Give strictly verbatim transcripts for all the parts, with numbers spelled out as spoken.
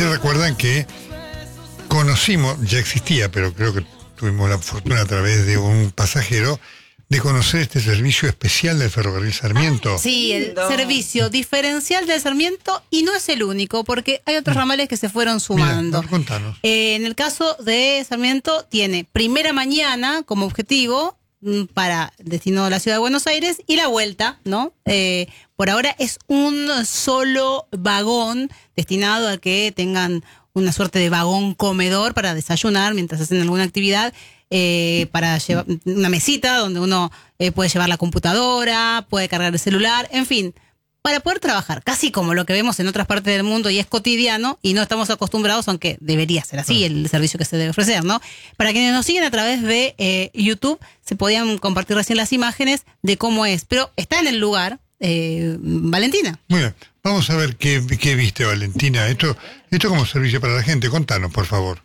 ustedes recuerdan que conocimos, ya existía, pero creo que tuvimos la fortuna a través de un pasajero de conocer este servicio especial del ferrocarril Sarmiento. Sí, el no. servicio diferencial del Sarmiento, y no es el único, porque hay otros ramales que se fueron sumando. Mira, contanos. Eh, en el caso de Sarmiento, tiene primera mañana como objetivo para destino a la ciudad de Buenos Aires y la vuelta, ¿no? Eh, por ahora es un solo vagón destinado a que tengan una suerte de vagón comedor para desayunar mientras hacen alguna actividad, eh, para llevar una mesita donde uno eh, puede llevar la computadora, puede cargar el celular, en fin, para poder trabajar, casi como lo que vemos en otras partes del mundo y es cotidiano y no estamos acostumbrados, aunque debería ser así el servicio que se debe ofrecer, ¿no? Para quienes nos siguen a través de eh, YouTube, se podían compartir recién las imágenes de cómo es, pero está en el lugar, eh, Valentina. Muy bien, vamos a ver qué, qué viste, Valentina. Esto, esto como servicio para la gente, contanos, por favor.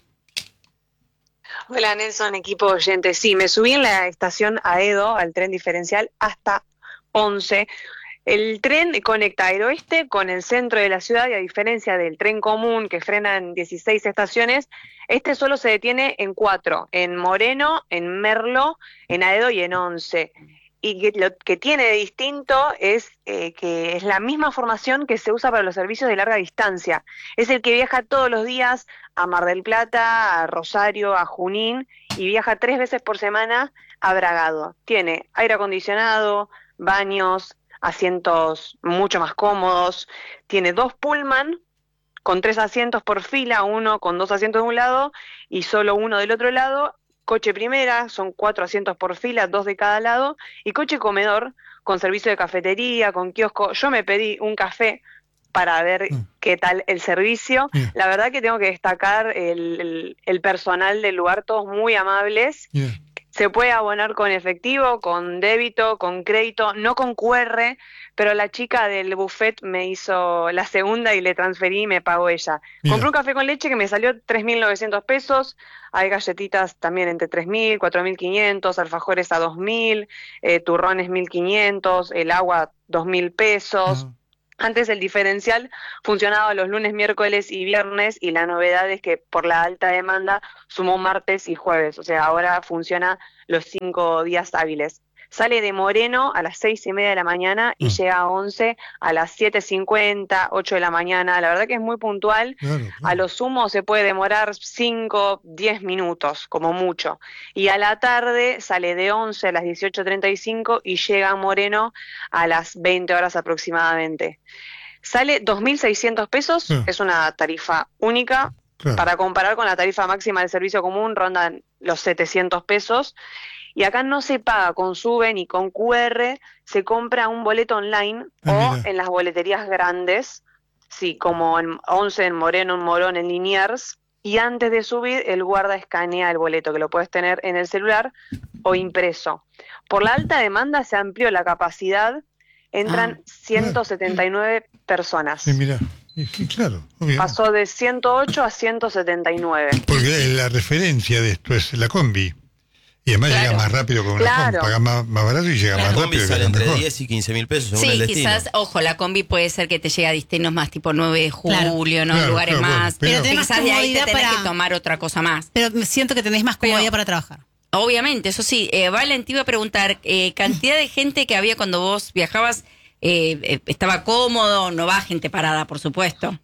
Hola Nelson, equipo oyente. Sí, me subí en la estación Aedo, al tren diferencial, hasta once. El tren conecta Aeroeste con el centro de la ciudad y a diferencia del tren común que frena en dieciséis estaciones, este solo se detiene en cuatro, en Moreno, en Merlo, en Aedo y en Once. Y que lo que tiene de distinto es eh, que es la misma formación que se usa para los servicios de larga distancia. Es el que viaja todos los días a Mar del Plata, a Rosario, a Junín y viaja tres veces por semana a Bragado. Tiene aire acondicionado, baños, asientos mucho más cómodos, tiene dos pullman con tres asientos por fila, uno con dos asientos de un lado y solo uno del otro lado, coche primera, son cuatro asientos por fila, dos de cada lado, y coche comedor con servicio de cafetería, con kiosco. Yo me pedí un café para ver mm. qué tal el servicio. Yeah. La verdad que tengo que destacar el, el, el personal del lugar, todos muy amables. Yeah. Se puede abonar con efectivo, con débito, con crédito, no con Q R, pero la chica del buffet me hizo la segunda y le transferí y me pagó ella. Mira. Compré un café con leche que me salió tres mil novecientos pesos, hay galletitas también entre tres mil, cuatro mil quinientos, alfajores a dos mil, eh, turrones mil quinientos, el agua dos mil pesos. Uh-huh. Antes el diferencial funcionaba los lunes, miércoles y viernes y la novedad es que por la alta demanda sumó martes y jueves, o sea, ahora funciona los cinco días hábiles. Sale de Moreno a las seis y media de la mañana y mm. llega a once a las siete cincuenta, ocho de la mañana. La verdad que es muy puntual. Claro, claro. A lo sumo se puede demorar cinco, diez minutos, como mucho. Y a la tarde sale de once a las dieciocho treinta y cinco y llega a Moreno a las veinte horas aproximadamente. Sale dos mil seiscientos pesos, mm. es una tarifa única. Claro. Para comparar con la tarifa máxima del servicio común, rondan los setecientos pesos. Y acá no se paga con SUBE ni con Q R, se compra un boleto online ah, o mira. En las boleterías grandes, sí, como en once, en Moreno, en Morón, en Liniers, y antes de subir el guarda escanea el boleto, que lo puedes tener en el celular o impreso. Por la alta demanda se amplió la capacidad, entran ah, ciento setenta y nueve ah, personas. Sí, mira. Sí, claro. Obvio. Pasó de ciento ocho a ciento setenta y nueve. Porque la referencia de esto es la combi. Y además claro. llega más rápido con una claro. combi, paga más, más barato y llega la más rápido. Sale entre diez y quince mil pesos según sí, el destino. Quizás, ojo, la combi puede ser que te llegue a destinos más tipo nueve de julio, claro. ¿no? Claro, lugares claro, más. Pero, pero quizás de ahí te tenés para... que tomar otra cosa más. Pero siento que tenés más comodidad pero, para trabajar. Obviamente, eso sí. Eh, Valen, te iba a preguntar, eh, cantidad de gente que había cuando vos viajabas, eh, eh, ¿estaba cómodo? No va gente parada, por supuesto.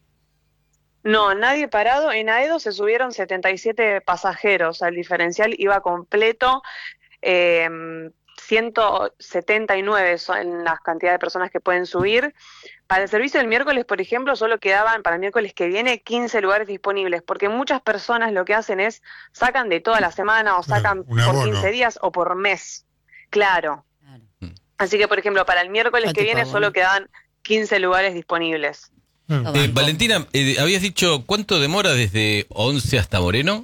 No, nadie parado. En Aedo se subieron setenta y siete pasajeros. El diferencial iba completo. Eh, ciento setenta y nueve son las cantidades de personas que pueden subir. Para el servicio del miércoles, por ejemplo, solo quedaban para el miércoles que viene quince lugares disponibles, porque muchas personas lo que hacen es sacan de toda la semana o sacan por abono. quince días o por mes. Claro. claro. Así que, por ejemplo, para el miércoles que viene solo quedaban quince lugares disponibles. Eh, Valentina, eh, habías dicho, ¿cuánto demora desde once hasta Moreno?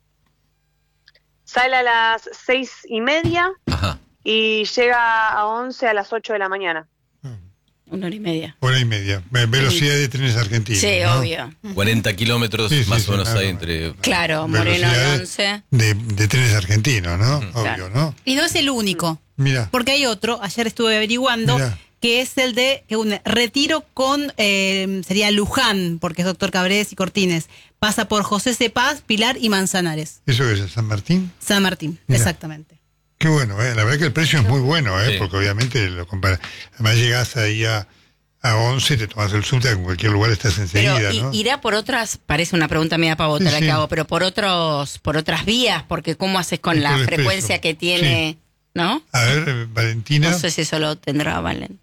Sale a las seis y media Ajá. y llega a once a las ocho de la mañana. Una hora y media. Hora y media. Velocidad de trenes argentinos. Sí, ¿no? obvio. cuarenta kilómetros sí, más sí, o menos sí, hay entre... Claro, Moreno y once. De, de trenes argentinos, ¿no? Mm. Obvio, claro. ¿no? Y no es el único. Mira. Porque hay otro, ayer estuve averiguando... Mirá. que es el de que une Retiro con, eh, sería Luján, porque es Doctor Cabrés y Cortines. Pasa por José Cepaz, Pilar y Manzanares. ¿Eso qué es, San Martín? San Martín, Mira. exactamente. Qué bueno, ¿eh? La verdad que el precio es muy bueno, ¿eh? Sí. Porque obviamente lo compara. Además llegás ahí a, a once, te tomas el subte, en cualquier lugar estás enseguida, Pero i- ¿no? irá por otras, parece una pregunta media pavota Sí, la sí. que hago, pero por otros, por otras vías, porque cómo haces con Es la por el frecuencia expreso. que tiene, ¿no? A ver, eh, Valentina, No sé si eso lo tendrá Valen.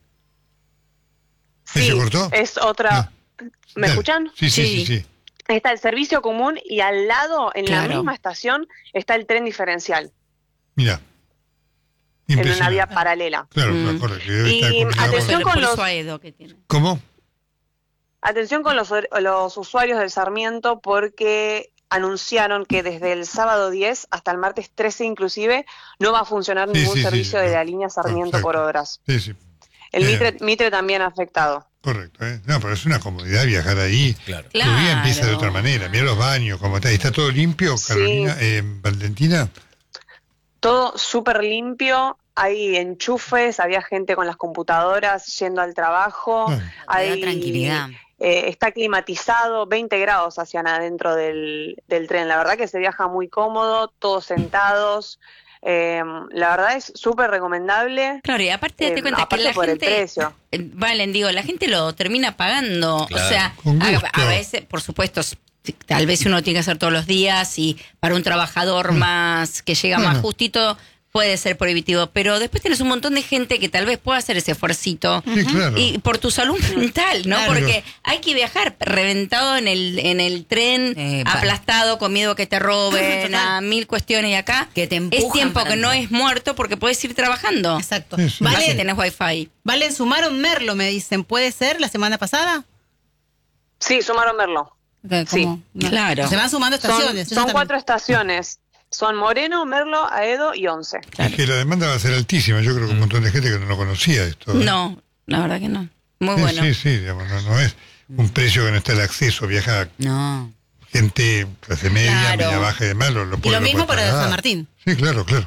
¿se Sí, cortó? es otra. Ah. ¿Me Dale. escuchan? Sí, sí, sí, Sí. sí. Está el servicio común y al lado, en la Claro. misma estación, está el tren diferencial, Mira. en una Impresionante. vía paralela. Claro, Mm. me acuerdo que debe Y estar combinado atención con... con Por los- eso a Edo que tiene. ¿Cómo? Atención con los, los usuarios del Sarmiento porque anunciaron que desde el sábado diez hasta el martes trece inclusive no va a funcionar Sí, ningún sí, sí, servicio sí, de no. la línea Sarmiento Exacto. por obras. Sí, sí, El Eh. Mitre, Mitre también afectado. correcto. ¿eh? No, pero es una comodidad viajar ahí. Claro. Tu día empieza de Claro. otra manera. Mira los baños, cómo está. ¿Está todo limpio, Sí. Carolina? Eh, Valentina. Todo súper limpio, hay enchufes, había gente con las computadoras yendo al trabajo, Ah. Te da hay, tranquilidad. eh, está climatizado, veinte grados hacia adentro del, del tren. La verdad que se viaja muy cómodo, todos sentados. Eh, la verdad es súper recomendable. Claro, y aparte date Eh, cuenta que aparte la por el gente, precio. eh, Valen, digo, la gente lo termina pagando. Claro. O sea, Con a, gusto. a veces, por supuesto, s- tal vez uno tiene que hacer todos los días y para un trabajador más que llega más Bueno. justito puede ser prohibitivo, pero después tienes un montón de gente que tal vez pueda hacer ese esfuercito. Sí, claro. Y por tu salud mental, ¿no? Claro. Porque hay que viajar reventado en el en el tren, Eh, pa- aplastado, con miedo que te roben, Total. a mil cuestiones y acá. Que te es empujan tiempo para que no entrar. es muerto porque puedes ir trabajando. Exacto. Sí, sí. Más si Valen, tenés wifi. Valen, sumaron Merlo, me dicen. ¿Puede ser la semana pasada? Sí, sumaron verlo. Que Sí, como- no. claro. Se van sumando Son, estaciones. eso son también. cuatro estaciones. Son Moreno, Merlo, Aedo y Once. Es que la demanda va a ser altísima. Yo creo que un montón de gente que no lo conocía esto. ¿eh? No, la verdad que no. Muy Sí, bueno. sí, sí, digamos, no, no es un precio que no está el acceso. Viaja No. gente clase media, Claro. media baja y demás. Lo, lo Y puede- lo lo mismo puede para pagar. San Martín. Sí, claro, claro.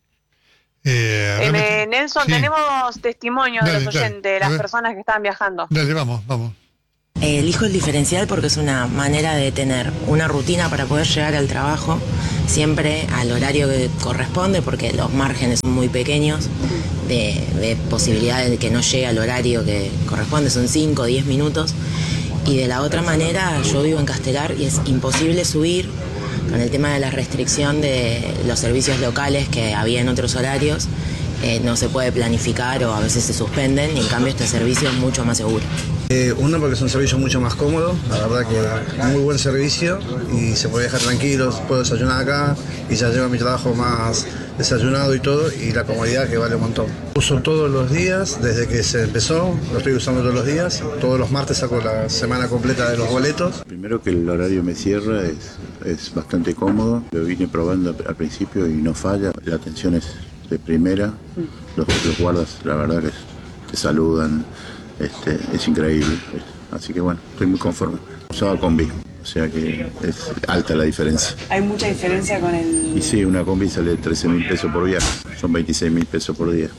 Eh, Eh, realmente- Nelson, sí. tenemos testimonio Dale, de los dale. oyentes, de A las ver. personas que estaban viajando. Dale, vamos, vamos. Elijo el diferencial porque es una manera de tener una rutina para poder llegar al trabajo siempre al horario que corresponde porque los márgenes son muy pequeños de, de posibilidades de que no llegue al horario que corresponde, son cinco o diez minutos. Y de la otra manera, yo vivo en Castelar y es imposible subir con el tema de la restricción de los servicios locales que había en otros horarios. Eh, no se puede planificar o a veces se suspenden y en cambio este servicio es mucho más seguro. Eh, uno porque es un servicio mucho más cómodo, la verdad que muy buen servicio y se puede viajar tranquilo, puedo desayunar acá y ya llego a mi trabajo más desayunado y todo y la comodidad que vale un montón. Uso todos los días, desde que se empezó, lo estoy usando todos los días, todos los martes saco la semana completa de los boletos. Primero que el horario me cierra, es, es bastante cómodo, lo vine probando al principio y no falla, la atención es de primera, los, los guardas la verdad que te saludan, este, es increíble, así que bueno, estoy muy conforme. Usaba combi, o sea que es alta la diferencia. ¿Hay mucha diferencia con el...? Y sí, una combi sale trece mil pesos por viaje, son veintiséis mil pesos por día.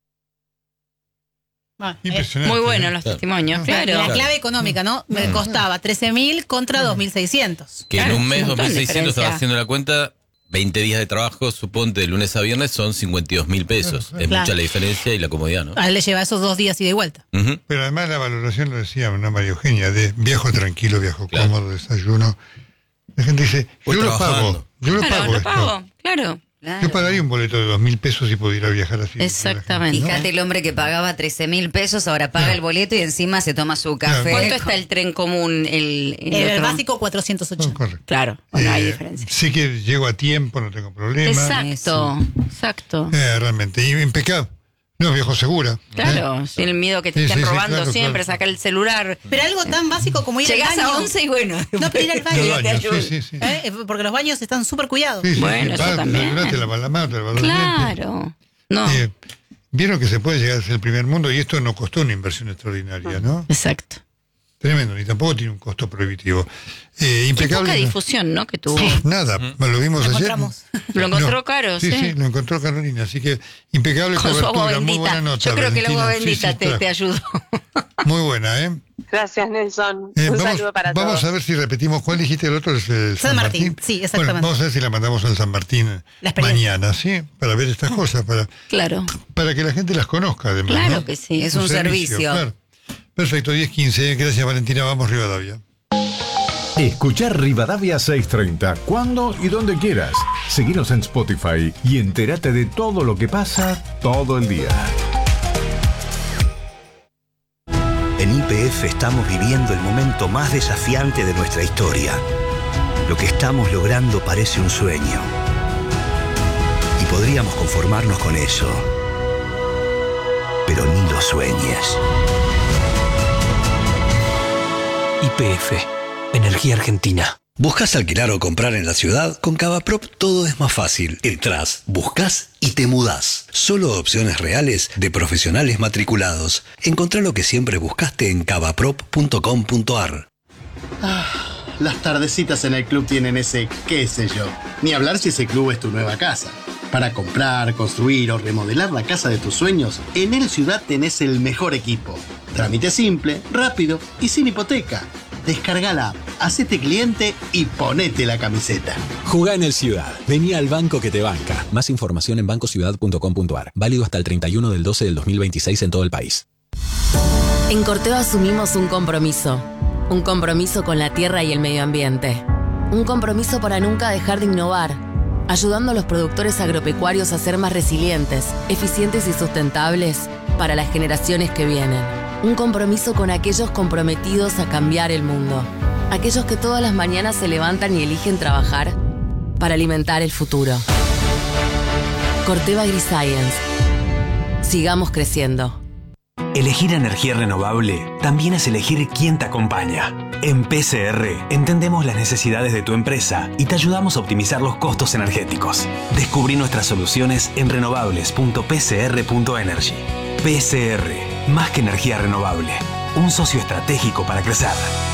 Bueno, eh, Impresionante. Muy buenos ¿eh? los Claro. testimonios, la, claro. la clave económica, ¿no? Me costaba trece mil contra dos mil seiscientos. Que Claro, en un mes, es un montón de dos mil seiscientos, estaba diferencia. haciendo la cuenta, veinte días de trabajo, suponte de lunes a viernes, son cincuenta y dos mil pesos. Es Claro. mucha la diferencia y la comodidad, ¿no? A él le lleva esos dos días y de vuelta. Ujú. Pero además la valoración, lo decía ¿no? María Eugenia, de viajo tranquilo, viajo Claro. cómodo, desayuno. La gente dice, Voy yo lo trabajando. pago, yo lo Claro, pago lo esto. pago, claro. Yo pagaría un boleto de dos mil pesos si pudiera viajar así. Exactamente. Fíjate el hombre que pagaba trece mil pesos, ahora paga Claro. el boleto y encima se toma su Claro. café. ¿Cuánto está el tren común? El, el El, otro? básico cuatrocientos No, ochenta. correcto. Claro, no hay Eh, diferencia. Sé que llego a tiempo, no tengo problema. Exacto, exacto. Eh, realmente, y impecable. No, viejo segura. Claro, ¿eh? sin el miedo que te Sí, estén sí, sí, robando claro, siempre, claro. sacar el celular. Pero algo tan básico como ir Llegás al baño. a once y bueno. No, pero ir al baño. Los baños, sí, sí, sí. ¿Eh? Porque los baños están súper cuidados. Sí, sí, Bueno, sí, eso vas, te también. desayunás, te lavas la mano, te lavas los dientes. Claro. No, Eh, Vieron que se puede llegar a ser el primer mundo y esto no costó una inversión extraordinaria, ¿no? exacto. tremendo, ni tampoco tiene un costo prohibitivo. Eh, Qué impecable. poca difusión, ¿no? Que tuvo. Pff, nada, lo vimos Lo ayer. encontramos. Lo encontró No. caro, sí. sí. Sí, lo encontró Carolina, así que impecable Con su cobertura, agua muy buena bendita. nota. Yo creo que el agua Valentina. bendita Sí, sí, te, claro. te ayudó. Muy buena, ¿eh? Gracias, Nelson. Eh, Un vamos, saludo para vamos todos. a ver si repetimos. ¿Cuál dijiste el otro? Es el San, San Martín, sí, exactamente. Bueno, vamos a ver si la mandamos al San Martín La experiencia. mañana, ¿sí? Para ver estas cosas, para, Claro. para que la gente las conozca, además. Claro ¿no? que sí. Es un servicio. Claro. Perfecto, diez quince. Gracias, Valentina. Vamos, Rivadavia. Escuchar Rivadavia seiscientos treinta cuando y donde quieras. Seguinos en Spotify y entérate de todo lo que pasa todo el día. En Y P F estamos viviendo el momento más desafiante de nuestra historia. Lo que estamos logrando parece un sueño. Y podríamos conformarnos con eso. Pero ni lo sueñes. Y P F, Energía Argentina. ¿Buscas alquilar o comprar en la ciudad? Con Cavaprop todo es más fácil. Entrás, buscas y te mudás. Solo opciones reales de profesionales matriculados. Encontrá lo que siempre buscaste en cavaprop punto com punto ar. Ah, las tardecitas en el club tienen ese qué sé yo. Ni hablar si ese club es tu nueva casa. Para comprar, construir o remodelar la casa de tus sueños, en El Ciudad tenés el mejor equipo. Trámite simple, rápido y sin hipoteca. Descarga la app, hacete cliente y ponete la camiseta. Jugá en El Ciudad. Vení al banco que te banca. Más información en banco ciudad punto com punto ar. Válido hasta el treinta y uno del doce del dos mil veintiséis en todo el país. En Corteva asumimos un compromiso. Un compromiso con la tierra y el medio ambiente. Un compromiso para nunca dejar de innovar, ayudando a los productores agropecuarios a ser más resilientes, eficientes y sustentables para las generaciones que vienen. Un compromiso con aquellos comprometidos a cambiar el mundo. Aquellos que todas las mañanas se levantan y eligen trabajar para alimentar el futuro. Corteva AgriScience. Sigamos creciendo. Elegir energía renovable también es elegir quién te acompaña. En P C R entendemos las necesidades de tu empresa y te ayudamos a optimizar los costos energéticos. Descubrí nuestras soluciones en renovables punto p c r punto energy. P C R, más que energía renovable, un socio estratégico para crecer.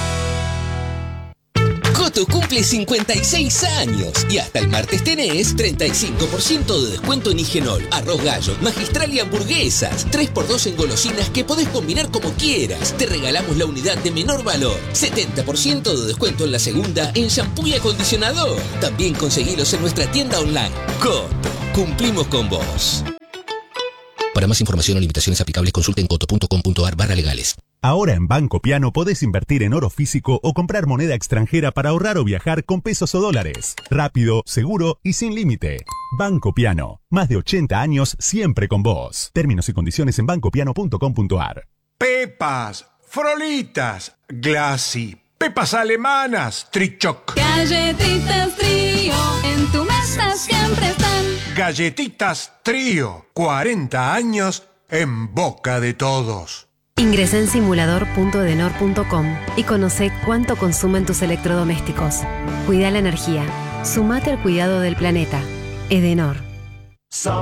Coto cumple cincuenta y seis años y hasta el martes tenés treinta y cinco por ciento de descuento en Higenol, arroz gallo, magistral y hamburguesas. tres por dos en golosinas que podés combinar como quieras. Te regalamos la unidad de menor valor. setenta por ciento de descuento en la segunda en shampoo y acondicionador. También conseguilos en nuestra tienda online. Coto, cumplimos con vos. Para más información o limitaciones aplicables consulte en coto punto com punto ar barra legales. Ahora en Banco Piano podés invertir en oro físico o comprar moneda extranjera para ahorrar o viajar con pesos o dólares. Rápido, seguro y sin límite. Banco Piano. Más de ochenta años siempre con vos. Términos y condiciones en banco piano punto com punto ar. Pepas, Frolitas, Glassy, pepas alemanas, Trichoc. Galletitas Trío, en tu mesa siempre están. Galletitas Trío, cuarenta años en boca de todos. Ingresá en simulador punto edenor punto com y conoce cuánto consumen tus electrodomésticos. Cuida la energía. Sumate al cuidado del planeta. Edenor.